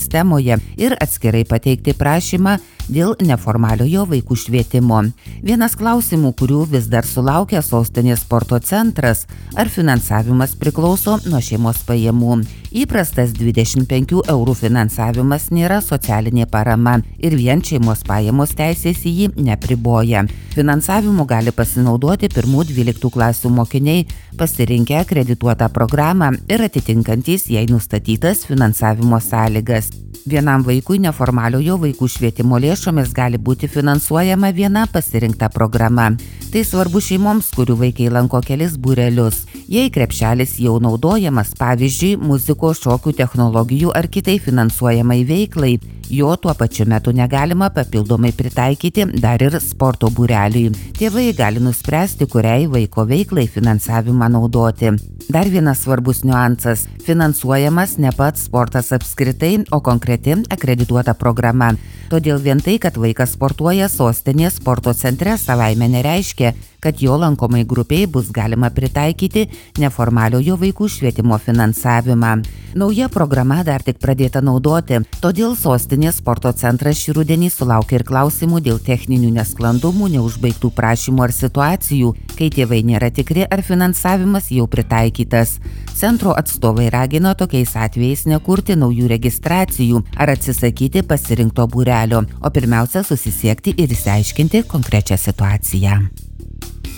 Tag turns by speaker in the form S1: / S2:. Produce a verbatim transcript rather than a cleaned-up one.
S1: sistemoje ir atskirai pateikti prašymą dėl neformaliojo vaikų švietimo. Vienas klausimų, kurių vis dar sulaukia Sostinės sporto centras, ar finansavimas priklauso nuo šeimos pajamų. Įprastas dvidešimt penkių eurų finansavimas nėra socialinė parama ir vien šeimos pajamos teisės į jį nepriboja. Finansavimu gali pasinaudoti pirmų dvyliktų klasių mokiniai, pasirinkę akredituotą programą ir atitinkantys jai nustatytas finansavimo sąlygas. Vienam vaikui neformaliojo vaikų švietimo lėšomis gali būti finansuojama viena pasirinkta programa. Tai svarbu šeimoms, kurių vaikai lanko kelis būrelius. Jei krepšelis jau naudojamas, pavyzdžiui, muzikos, šokių, technologijų ar kitai finansuojamai veiklai, jo tuo pačiu metu negalima papildomai pritaikyti dar ir sporto būreliui. Tėvai gali nuspręsti, kuriai vaiko veiklai finansavimą naudoti. Dar vienas svarbus niuansas – finansuojamas ne pats sportas apskritai, o konkreti akredituota programa. Todėl vien tai, kad vaikas sportuoja Sostinės sporto centre, savaime nereiškia, kad jo lankomai grupiai bus galima pritaikyti neformaliojo vaikų švietimo finansavimą. Nauja programa dar tik pradėta naudoti, todėl Sostinės sporto centras šį rudenį sulaukė ir klausimų dėl techninių nesklandumų, neužbaigtų prašymų ar situacijų, kai tėvai nėra tikri, ar finansavimas jau pritaikytas. Centro atstovai ragino tokiais atvejais nekurti naujų registracijų ar atsisakyti pasirinkto būrelio, o pirmiausia susisiekti ir išsiaiškinti konkrečią situaciją.